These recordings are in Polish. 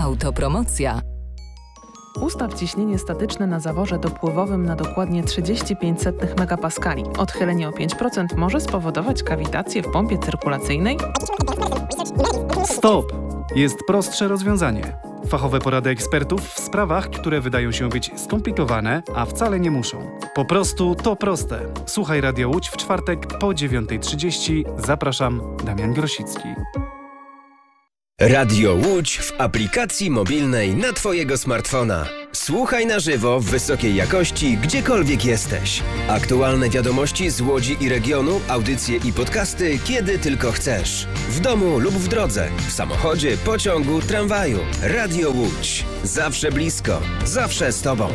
Autopromocja. Ustaw ciśnienie statyczne na zaworze dopływowym na dokładnie 35 megapaskali. Odchylenie o 5% może spowodować kawitację w pompie cyrkulacyjnej. Stop! Jest prostsze rozwiązanie. Fachowe porady ekspertów w sprawach, które wydają się być skomplikowane, a wcale nie muszą. Po prostu to proste. Słuchaj Radio Łódź w czwartek po 9:30. Zapraszam, Damian Grosicki. Radio Łódź w aplikacji mobilnej na Twojego smartfona. Słuchaj na żywo w wysokiej jakości, gdziekolwiek jesteś. Aktualne wiadomości z Łodzi i regionu, audycje i podcasty, kiedy tylko chcesz. W domu lub w drodze, w samochodzie, pociągu, tramwaju. Radio Łódź. Zawsze blisko, zawsze z Tobą.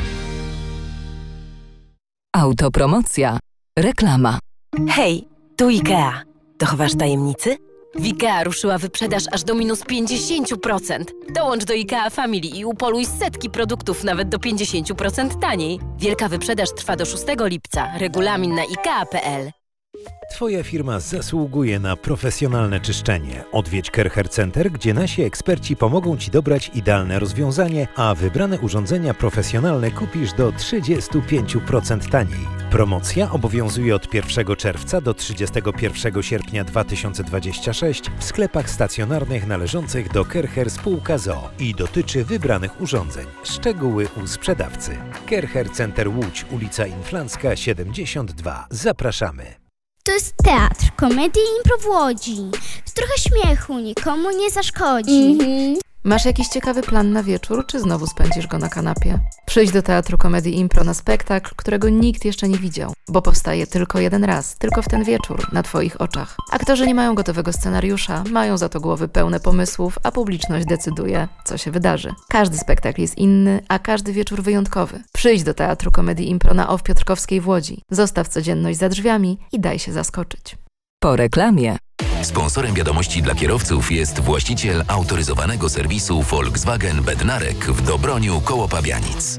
Autopromocja. Reklama. Hej, tu IKEA. Dochowasz tajemnicy? W IKEA ruszyła wyprzedaż aż do minus 50%. Dołącz do IKEA Family i upoluj setki produktów nawet do 50% taniej. Wielka wyprzedaż trwa do 6 lipca. Regulamin na ikea.pl. Twoja firma zasługuje na profesjonalne czyszczenie. Odwiedź Kercher Center, gdzie nasi eksperci pomogą Ci dobrać idealne rozwiązanie, a wybrane urządzenia profesjonalne kupisz do 35% taniej. Promocja obowiązuje od 1 czerwca do 31 sierpnia 2026 w sklepach stacjonarnych należących do Kercher Spółka ZOO i dotyczy wybranych urządzeń. Szczegóły u sprzedawcy. Kercher Center Łódź, ulica Inflancka 72. Zapraszamy. To jest teatr, komedii i impro w Łodzi. Trochę śmiechu nikomu nie zaszkodzi. Masz jakiś ciekawy plan na wieczór, czy znowu spędzisz go na kanapie? Przyjdź do Teatru Komedii Impro na spektakl, którego nikt jeszcze nie widział, bo powstaje tylko jeden raz, tylko w ten wieczór, na Twoich oczach. Aktorzy nie mają gotowego scenariusza, mają za to głowy pełne pomysłów, a publiczność decyduje, co się wydarzy. Każdy spektakl jest inny, a każdy wieczór wyjątkowy. Przyjdź do Teatru Komedii Impro na OFF Piotrkowskiej w Łodzi. Zostaw codzienność za drzwiami i daj się zaskoczyć. Po reklamie. Sponsorem wiadomości dla kierowców jest właściciel autoryzowanego serwisu Volkswagen Bednarek w Dobroniu koło Pabianic.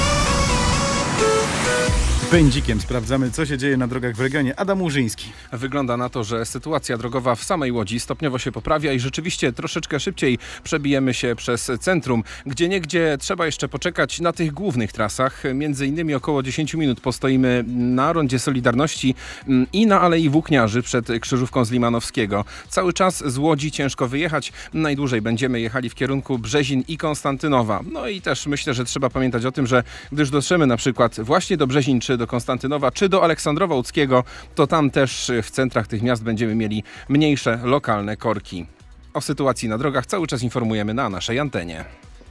Pędzikiem sprawdzamy, co się dzieje na drogach w regionie. Adam Łużyński. Wygląda na to, że sytuacja drogowa w samej Łodzi stopniowo się poprawia i rzeczywiście troszeczkę szybciej przebijemy się przez centrum. Gdzieniegdzie trzeba jeszcze poczekać na tych głównych trasach. Między innymi około 10 minut postoimy na Rondzie Solidarności i na Alei Włókniarzy przed krzyżówką z Limanowskiego. Cały czas z Łodzi ciężko wyjechać. Najdłużej będziemy jechali w kierunku Brzezin i Konstantynowa. No i też myślę, że trzeba pamiętać o tym, że gdyż dotrzemy na przykład właśnie do Brzezin, czy do Konstantynowa, czy do Aleksandrowa Łódzkiego, to tam też w centrach tych miast będziemy mieli mniejsze lokalne korki. O sytuacji na drogach cały czas informujemy na naszej antenie.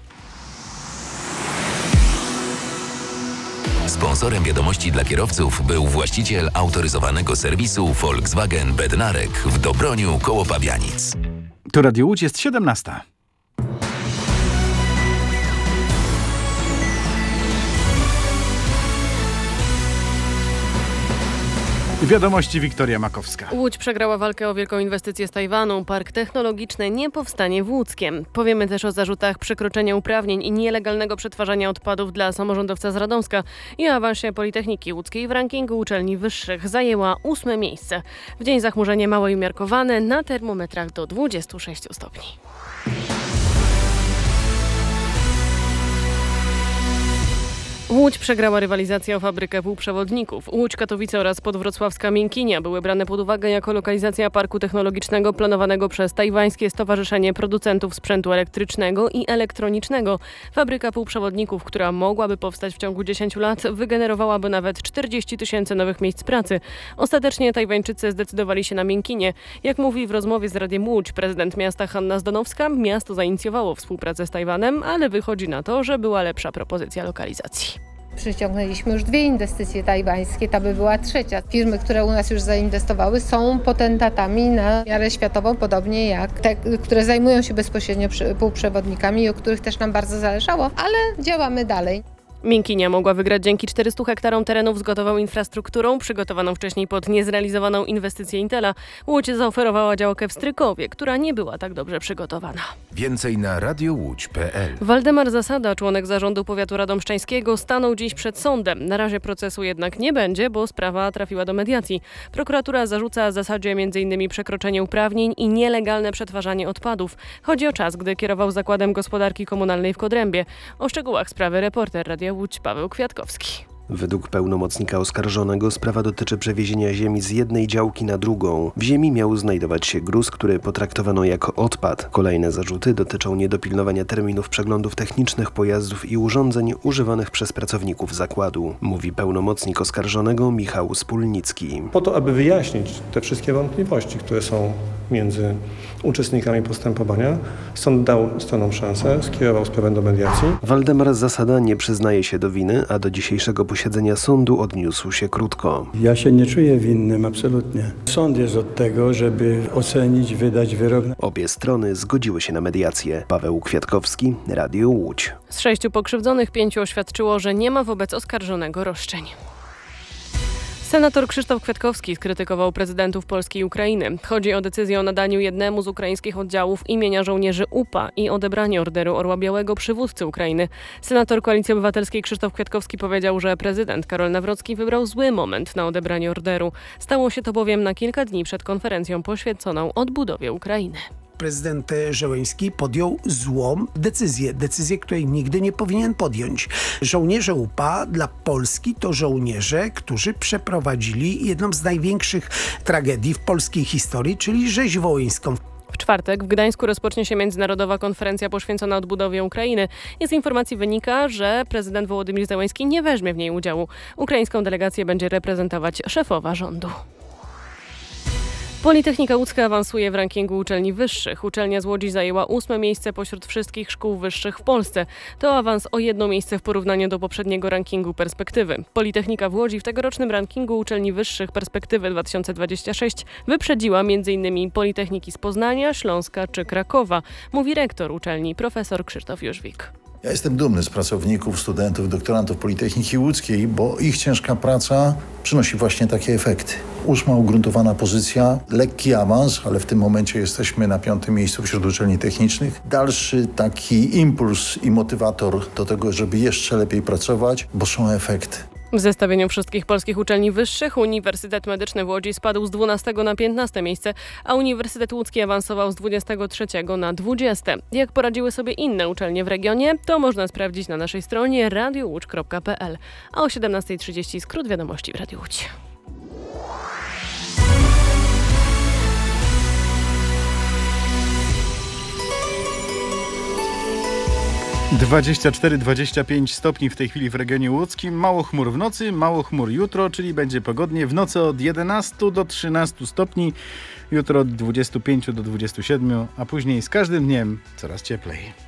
Sponsorem wiadomości dla kierowców był właściciel autoryzowanego serwisu Volkswagen Bednarek w Dobroniu koło Pabianic. Tu Radio Łódź, jest 17. Wiadomości Wiktoria Makowska. Łódź przegrała walkę o wielką inwestycję z Tajwanu. Park technologiczny nie powstanie w Łódzkiem. Powiemy też o zarzutach przekroczenia uprawnień i nielegalnego przetwarzania odpadów dla samorządowca z Radomska i o awansie Politechniki Łódzkiej w rankingu uczelni wyższych. Zajęła 8. miejsce. W dzień zachmurzenie małe i umiarkowane, na termometrach do 26 stopni. Łódź przegrała rywalizację o fabrykę półprzewodników. Łódź, Katowice oraz podwrocławska Miękinia były brane pod uwagę jako lokalizacja parku technologicznego planowanego przez Tajwańskie Stowarzyszenie Producentów Sprzętu Elektrycznego i Elektronicznego. Fabryka półprzewodników, która mogłaby powstać w ciągu 10 lat, wygenerowałaby nawet 40 000 nowych miejsc pracy. Ostatecznie Tajwańczycy zdecydowali się na Miękinie. Jak mówi w rozmowie z Radiem Łódź prezydent miasta Hanna Zdanowska, miasto zainicjowało współpracę z Tajwanem, ale wychodzi na to, że była lepsza propozycja lokalizacji. Przyciągnęliśmy już 2 inwestycje tajwańskie, ta by była 3. Firmy, które u nas już zainwestowały, są potentatami na miarę światową, podobnie jak te, które zajmują się bezpośrednio półprzewodnikami i o których też nam bardzo zależało, ale działamy dalej. Miękinia mogła wygrać dzięki 400 hektarom terenów z gotową infrastrukturą, przygotowaną wcześniej pod niezrealizowaną inwestycję Intela. Łódź zaoferowała działkę w Strykowie, która nie była tak dobrze przygotowana. Więcej na radiołódź.pl. Waldemar Zasada, członek zarządu powiatu radomszczańskiego, stanął dziś przed sądem. Na razie procesu jednak nie będzie, bo sprawa trafiła do mediacji. Prokuratura zarzuca Zasadzie m.in. przekroczenie uprawnień i nielegalne przetwarzanie odpadów. Chodzi o czas, gdy kierował Zakładem Gospodarki Komunalnej w Kodrębie. O szczegółach sprawy reporter Radia Łódź Paweł Kwiatkowski. Według pełnomocnika oskarżonego sprawa dotyczy przewiezienia ziemi z jednej działki na drugą. W ziemi miał znajdować się gruz, który potraktowano jako odpad. Kolejne zarzuty dotyczą niedopilnowania terminów przeglądów technicznych pojazdów i urządzeń używanych przez pracowników zakładu, mówi pełnomocnik oskarżonego Michał Spólnicki. Po to, aby wyjaśnić te wszystkie wątpliwości, które są między uczestnikami postępowania, sąd dał stronom szansę, skierował sprawę do mediacji. Waldemar Zasada nie przyznaje się do winy, a do dzisiejszego posiedzenia sądu odniósł się krótko. Ja się nie czuję winnym, absolutnie. Sąd jest od tego, żeby ocenić, wydać wyrok. Obie strony zgodziły się na mediację. Paweł Kwiatkowski, Radio Łódź. Z 6 pokrzywdzonych 5 oświadczyło, że nie ma wobec oskarżonego roszczeń. Senator Krzysztof Kwiatkowski skrytykował prezydentów Polski i Ukrainy. Chodzi o decyzję o nadaniu jednemu z ukraińskich oddziałów imienia żołnierzy UPA i odebranie Orderu Orła Białego przywódcy Ukrainy. Senator Koalicji Obywatelskiej Krzysztof Kwiatkowski powiedział, że prezydent Karol Nawrocki wybrał zły moment na odebranie orderu. Stało się to bowiem na kilka dni przed konferencją poświęconą odbudowie Ukrainy. Prezydent Zełenski podjął złą decyzję, której nigdy nie powinien podjąć. Żołnierze UPA dla Polski to żołnierze, którzy przeprowadzili jedną z największych tragedii w polskiej historii, czyli rzeź wołyńską. W czwartek w Gdańsku rozpocznie się międzynarodowa konferencja poświęcona odbudowie Ukrainy. Z informacji wynika, że prezydent Wołodymyr Zełenski nie weźmie w niej udziału. Ukraińską delegację będzie reprezentować szefowa rządu. Politechnika Łódzka awansuje w rankingu uczelni wyższych. Uczelnia z Łodzi zajęła 8. miejsce pośród wszystkich szkół wyższych w Polsce. To awans o 1 miejsce w porównaniu do poprzedniego rankingu Perspektywy. Politechnika w Łodzi w tegorocznym rankingu uczelni wyższych Perspektywy 2026 wyprzedziła m.in. Politechniki z Poznania, Śląska czy Krakowa, mówi rektor uczelni profesor Krzysztof Jóźwik. Ja jestem dumny z pracowników, studentów, doktorantów Politechniki Łódzkiej, bo ich ciężka praca przynosi właśnie takie efekty. 8. ugruntowana pozycja, lekki awans, ale w tym momencie jesteśmy na 5. miejscu wśród uczelni technicznych. Dalszy taki impuls i motywator do tego, żeby jeszcze lepiej pracować, bo są efekty. W zestawieniu wszystkich polskich uczelni wyższych Uniwersytet Medyczny w Łodzi spadł z 12 na 15 miejsce, a Uniwersytet Łódzki awansował z 23 na 20. Jak poradziły sobie inne uczelnie w regionie, to można sprawdzić na naszej stronie radiowódź.pl. A o 17:30 skrót wiadomości w Radiu Łódź. Dwadzieścia 25 stopni w tej chwili w regionie łódzkim. Mało chmur w nocy, mało chmur jutro, czyli będzie pogodnie. W nocy od 11 do 13 stopni, jutro od 25 do 27, a później z każdym dniem coraz cieplej.